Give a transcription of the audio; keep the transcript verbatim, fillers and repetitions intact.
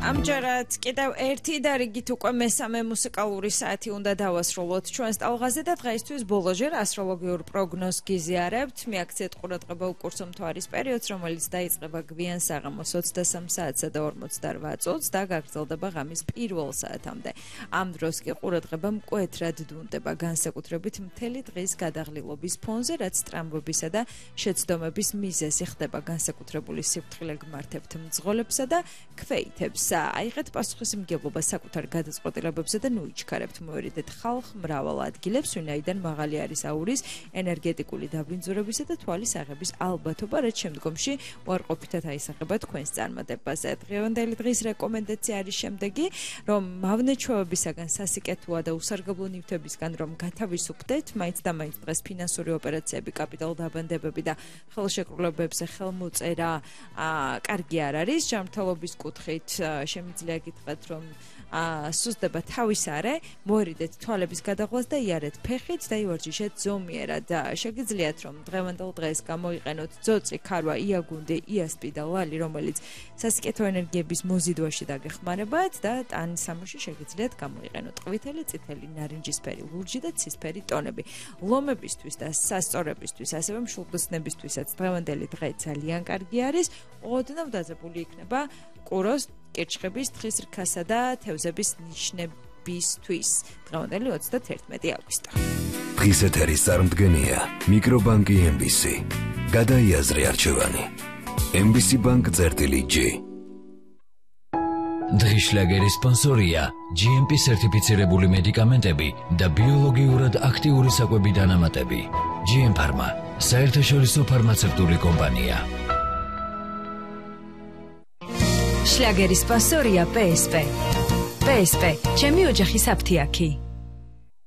ამჯერად კიდევ ერთი და რიგით უკვე მესამე მუსიკალური საათი უნდა დავასრულოთ ჩვენს ტალღაზე და დღეისთვის ბოლოჯერ ასტროლოგიურ პროგნოზს გიზიარებთ. მიაქციეთ ყურადღება უკურსო მთვარის პერიოდს, რომელიც დაიწყება გვიან საღამოს ოცდასამ საათსა და ორმოცდარვა წუთს და გაგრძელდება ღამის პირველ საათამდე. ამ დროს კი ყურადღება მკვეთრად დუნდება, განსაკუთრებით მთელი დღის გადაღლილობის ფონზე, რაც ტრამვებისა და შეცდომების მიზეზი ხდება. განსაკუთრებული სიფრთხილე გმართებთ მძღოლებსა და ქვეითებს. აიღეთ პასუხისმგებლობა საკუთარ გადაწყვეტილებებზე და ნუიჩქარებთ. მოერიდეთ ხალხ მრავალ ადგილებს, ვინაიდან მაღალი არის აურის ენერგეტიკული დაბრინძურებისა და თვალის აღების ალბათობა, რაც შემდგომში უარყოფითად აისახება თქვენს წარმატებაზე. დღევანდელი დღის რეკომენდაცია არის შემდეგი, რომ მავნეჩვევებისაგან, სასიკეთოა და უსარგებლო ნივთებისგან რომ გათავისუფლდეთ, მაინც და მაინც დღეს ფინანსური ოპერაციები, კაპიტალ დაბანდებები და ხელშეკრულებებზე ხელმოწერა კარგი არ არის. ჯანმრთელობის კუთხით შემიძლია გითხრათ, რომ სუსტდება თავის არე, მოერიდეთ თვალების გადაღლას და იარეთ ფეხით და ივარჯიშეთ ზომიერად. შეგიძლიათ, რომ დღევანდელ დღეს გამოიყენოთ ძოწი, ქარვა, იაგუნდი, იასპი და ლალი, რომელიც სასიკეთო ენერგიების მოზიდვაში დაგეხმარებათ და ტანის სამოში შეგიძლიათ გამოიყენოთ ყვითელი, წითელი, ნარინჯისფერი, ლურჯი და ცისფერი ტონები. ლომებისთვის და სასწორებისთვის, ასევე მშვილდოსნებისთვისაც დღევანდელი დღე ძალიან კარგი არის. ოდნავ დაძაბული იქნება ყუროს, კირჩხების, თხის რქასა და თევზების ნიშნებისთვის. დღევანდელი ოცდაათერთმეტი აგვისტო. დღის ეთერის წარმდგენია მიკრობანკი ემ ბი სი. გადაიაზრე არჩევანი. ემ ბი სი ბანკ წერტილი ჯი. დღის შლაგერის სპონსორია ჯი ემ პი სერტიფიცირებული მედიკამენტები და ბიოლოგიურად აქტიური საკვები დანამატები. ჯი ემ ფარმა, საერთაშორისო ფარმაცევტული კომპანია. შლაგერის სპონსორია პე ეს პე. პე ეს პე, ჩემი ოჯახის აფთიაქი.